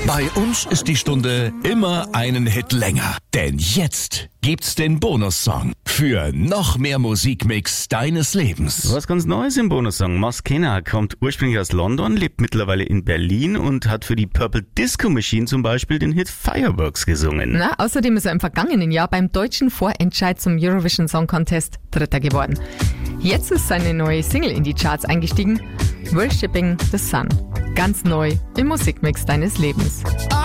Bei uns ist die Stunde immer einen Hit länger. Denn jetzt gibt's den Bonussong für noch mehr Musikmix deines Lebens. Was ganz Neues im Bonussong. Maskena kommt ursprünglich aus London, lebt mittlerweile in Berlin und hat für die Purple Disco Machine zum Beispiel den Hit Fireworks gesungen. Außerdem ist er im vergangenen Jahr beim deutschen Vorentscheid zum Eurovision Song Contest Dritter geworden. Jetzt ist seine neue Single in die Charts eingestiegen, Worshipping the Sun. Ganz neu im Musikmix deines Lebens.